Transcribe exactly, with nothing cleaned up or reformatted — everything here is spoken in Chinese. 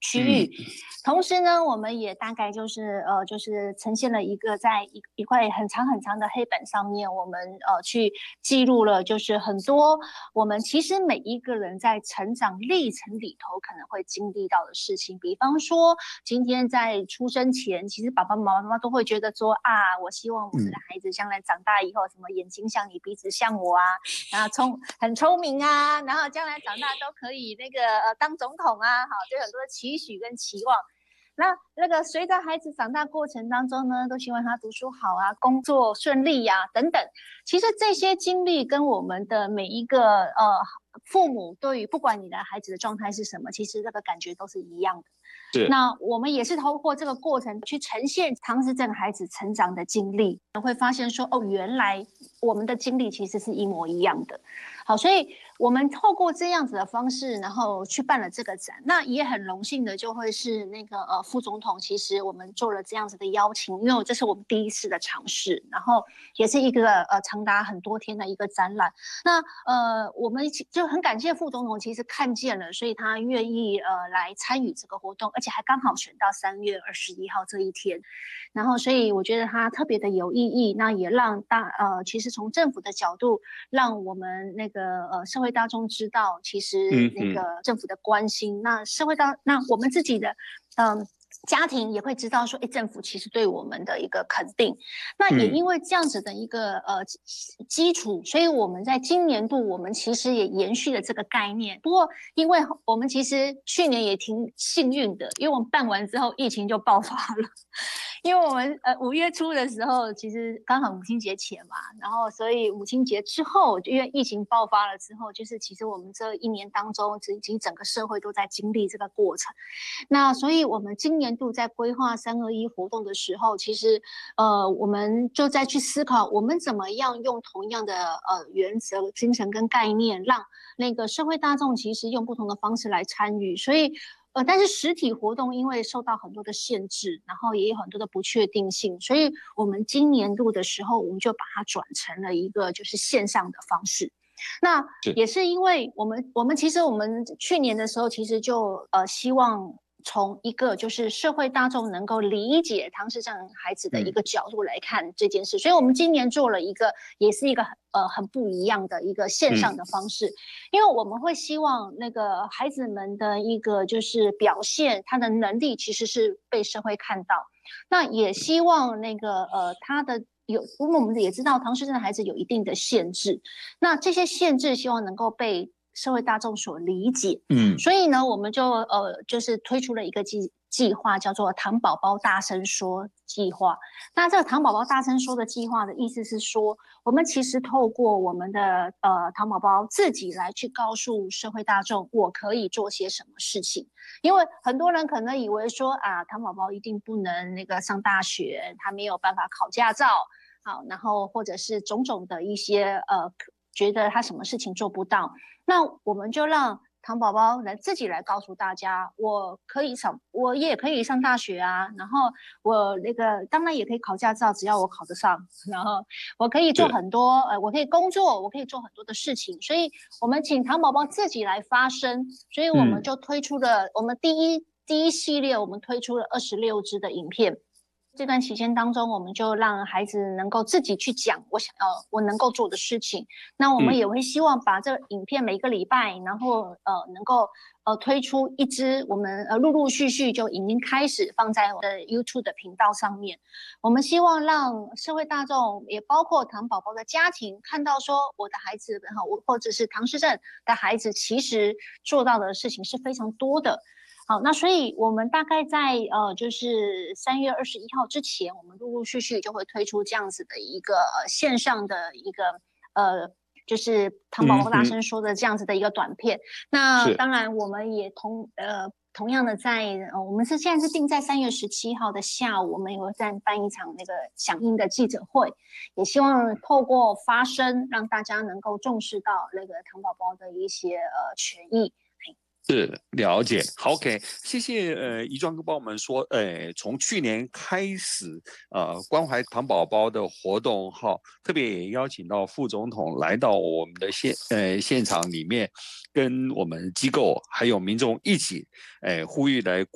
区域。嗯，同时呢，我们也大概就是呃，就是呈现了一个在一一块很长很长的黑板上面，我们呃去记录了，就是很多我们其实每一个人在成长历程里头可能会经历到的事情。比方说，今天在出生前，其实爸爸妈妈都会觉得说啊，我希望我们的孩子将来长大以后，什么眼睛像你，鼻子像我啊，然后聪很聪明啊，然后将来长大都可以那个呃当总统啊，好，就很多的期许跟期望。那那个随着孩子长大过程当中呢，都希望他读书好啊，工作顺利啊，等等。其实这些经历跟我们的每一个呃父母对于不管你的孩子的状态是什么，其实这个感觉都是一样的。 是。 那我们也是透过这个过程去呈现唐氏症孩子成长的经历，会发现说哦，原来我们的经历其实是一模一样的。好，所以我们透过这样子的方式，然后去办了这个展。那也很荣幸的，就会是那个呃副总统，其实我们做了这样子的邀请，因为这是我们第一次的尝试，然后也是一个呃长达很多天的一个展览。那呃我们就很感谢副总统，其实看见了，所以他愿意呃来参与这个活动，而且还刚好选到三月二十一号这一天。然后所以我觉得他特别的有意义，那也让大呃其实从政府的角度，让我们那个呃社会大众知道，其实那个政府的关心，嗯、那社会大那我们自己的嗯。家庭也会知道说，哎，政府其实对我们的一个肯定。那也因为这样子的一个呃基础，所以我们在今年度我们其实也延续了这个概念。不过，因为我们其实去年也挺幸运的，因为我们办完之后疫情就爆发了。因为我们呃五月初的时候，其实刚好母亲节前嘛，然后所以母亲节之后，因为疫情爆发了之后，就是其实我们这一年当中，以及整个社会都在经历这个过程。那所以我们今年度在规划三二一活动的时候，其实呃我们就在去思考，我们怎么样用同样的呃原则、精神跟概念，让那个社会大众其实用不同的方式来参与。所以呃，但是实体活动因为受到很多的限制，然后也有很多的不确定性，所以我们今年度的时候，我们就把它转成了一个就是线上的方式。那也是因为我们我们其实我们去年的时候，其实就呃希望从一个就是社会大众能够理解唐氏症孩子的一个角度来看这件事，嗯、所以我们今年做了一个也是一个呃很不一样的一个线上的方式，嗯、因为我们会希望那个孩子们的一个就是表现，他的能力其实是被社会看到，那也希望那个呃他的。有，因为我们也知道唐氏症的孩子有一定的限制，那这些限制希望能够被社会大众所理解，嗯，所以呢，我们就呃就是推出了一个计计划，叫做“唐宝宝大声说”计划。那这个“唐宝宝大声说”的计划的意思是说，我们其实透过我们的呃唐宝宝自己来去告诉社会大众，我可以做些什么事情。因为很多人可能以为说啊，唐宝宝一定不能那个上大学，他没有办法考驾照。好，然后或者是种种的一些呃，觉得他什么事情做不到，那我们就让唐宝宝来自己来告诉大家，我可以上，我也可以上大学啊，然后我那个当然也可以考驾照，只要我考得上，然后我可以做很多，呃，我可以工作，我可以做很多的事情，所以我们请唐宝宝自己来发声，所以我们就推出了、嗯、我们第一第一系列，我们推出了二十六支的影片。这段期间当中，我们就让孩子能够自己去讲我想要我能够做的事情。那我们也会希望把这个影片每个礼拜，然后呃能够呃推出一支，我们呃陆陆续续就已经开始放在我的 YouTube 的频道上面。我们希望让社会大众，也包括唐宝宝的家庭，看到说我的孩子哈，或者是唐氏症的孩子，其实做到的事情是非常多的。好，那所以我们大概在呃，就是三月二十一号之前，我们陆陆续续就会推出这样子的一个呃线上的一个呃，就是唐宝宝大声说的这样子的一个短片。嗯、那当然，我们也同呃同样的在呃，我们是现在是定在三月十七号的下午，我们也会再办一场那个响应的记者会，也希望透过发声，让大家能够重视到那个唐宝宝的一些呃权益。 是了解，好 ，OK， 谢谢呃，怡庄哥帮我们说，呃，从去年开始，呃，关怀唐宝宝的活动哈，特别也邀请到副总统来到我们的现呃现场里面，跟我们机构还有民众一起，呃，呼吁来。